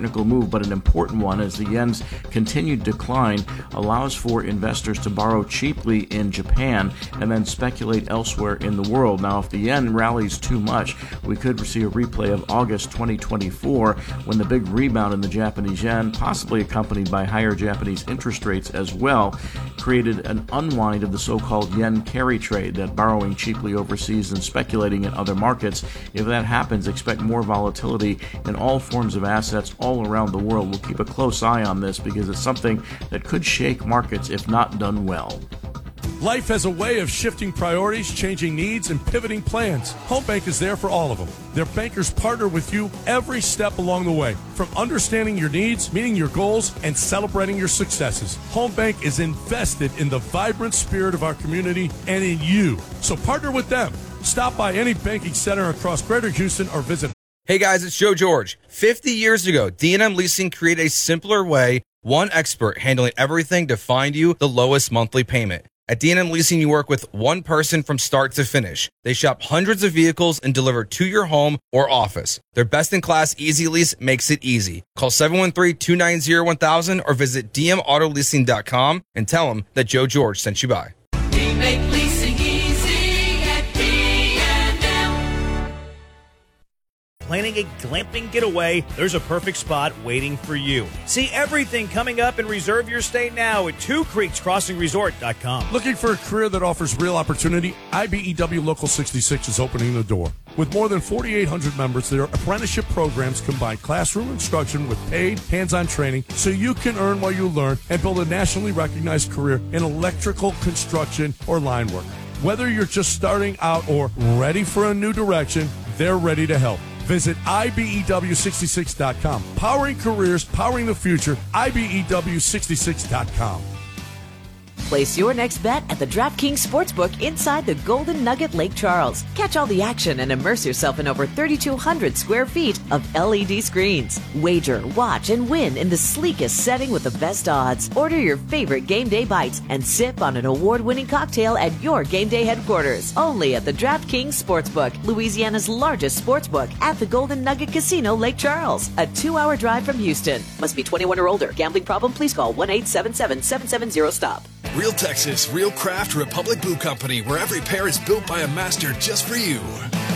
technical move, but an important one, as the yen's continued decline allows for investors to borrow cheaply in Japan and then speculate elsewhere in the world. Now, if the yen rallies too much, we could see a replay of August 2024 when the big rebound in the Japanese yen, possibly accompanied by higher Japanese interest rates as well, created an unwind of the so-called yen carry trade, that borrowing cheaply overseas and speculating in other markets. If that happens, expect more volatility in all forms of assets all around the world. We'll keep a close eye on this because it's something that could shake markets if not done well. Life has a way of shifting priorities, changing needs, and pivoting plans. Home Bank is there for all of them. Their bankers partner with you every step along the way, from understanding your needs, meeting your goals, and celebrating your successes. Home Bank is invested in the vibrant spirit of our community and in you. So partner with them. Stop by any banking center across Greater Houston or visit. Hey guys, it's Joe George. 50 years ago, D&M Leasing created a simpler way, one expert handling everything to find you the lowest monthly payment. At D&M Leasing, you work with one person from start to finish. They shop hundreds of vehicles and deliver to your home or office. Their best-in-class Easy Lease makes it easy. Call 713-290-1000 or visit dmautoleasing.com and tell them that Joe George sent you by. We make leasing easy at D&M. Planning a glamping getaway, there's a perfect spot waiting for you. See everything coming up and reserve your stay now at twocreekscrossingresort.com. Looking for a career that offers real opportunity? IBEW Local 66 is opening the door. With more than 4,800 members, their apprenticeship programs combine classroom instruction with paid, hands-on training so you can earn while you learn and build a nationally recognized career in electrical, construction, or line work. Whether you're just starting out or ready for a new direction, they're ready to help. Visit IBEW66.com. Powering careers, powering the future, IBEW66.com. Place your next bet at the DraftKings Sportsbook inside the Golden Nugget Lake Charles. Catch all the action and immerse yourself in over 3,200 square feet of LED screens. Wager, watch, and win in the sleekest setting with the best odds. Order your favorite game day bites and sip on an award-winning cocktail at your game day headquarters. Only at the DraftKings Sportsbook, Louisiana's largest sportsbook at the Golden Nugget Casino, Lake Charles. A 2-hour drive from Houston. Must be 21 or older. Gambling problem? Please call 1-877-770-STOP. Real Texas, real craft, Republic Boot Company, where every pair is built by a master just for you.